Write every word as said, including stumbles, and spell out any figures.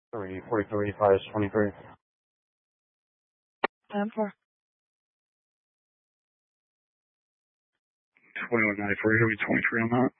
three forty-three, five twenty-three. ten four. twenty-one ninety-four, you're going to be twenty-three on that.